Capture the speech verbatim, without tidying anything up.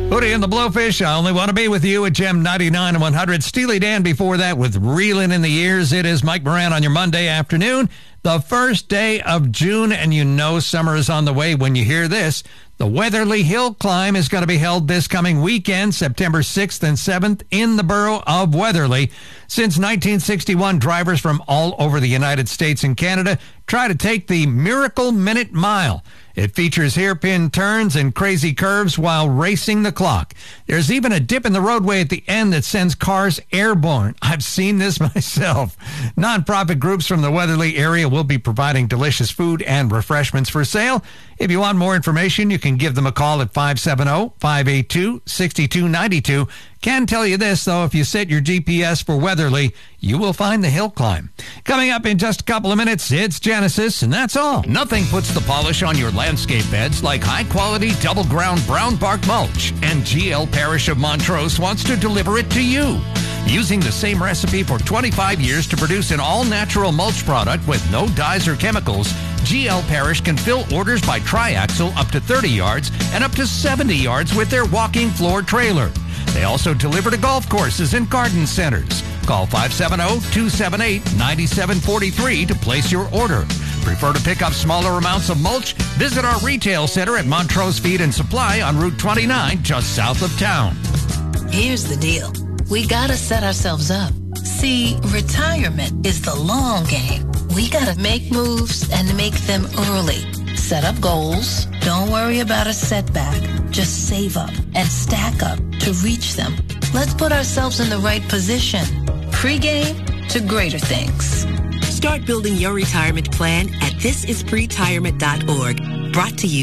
Hootie and the Blowfish, I Only Want to Be With You at Gem ninety-nine and one hundred. Steely Dan before that with Reelin' in the Years. It is Mike Moran on your Monday afternoon, the first day of June, and you know summer is on the way when you hear this. The Weatherly Hill Climb is going to be held this coming weekend, September sixth and seventh, in the borough of Weatherly. Since nineteen sixty-one, drivers from all over the United States and Canada try to take the Miracle Minute Mile. It features hairpin turns and crazy curves while racing the clock. There's even a dip in the roadway at the end that sends cars airborne. I've seen this myself. Nonprofit groups from the Weatherly area will be providing delicious food and refreshments for sale. If you want more information, you can give them a call at five seven zero, five eight two, six two nine two. Can tell you this, though, if you set your G P S for Weatherly, you will find the hill climb. Coming up in just a couple of minutes, it's Genesis, and that's all. Nothing puts the polish on your landscape beds like high-quality double-ground brown bark mulch, and G L Parish of Montrose wants to deliver it to you. Using the same recipe for twenty-five years to produce an all-natural mulch product with no dyes or chemicals, G L Parish can fill orders by triaxle up to thirty yards and up to seventy yards with their walking floor trailer. They also deliver to golf courses and garden centers. Call five seven zero, two seven eight, nine seven four three to place your order. Prefer to pick up smaller amounts of mulch? Visit our retail center at Montrose Feed and Supply on Route twenty-nine, just south of town. Here's the deal. We gotta set ourselves up. See, retirement is the long game. We gotta make moves and make them early. Set up goals. Don't worry about a setback. Just save up and stack up to reach them. Let's put ourselves in the right position. Pre-game to greater things. Start building your retirement plan at this is pretirement dot org. Brought to you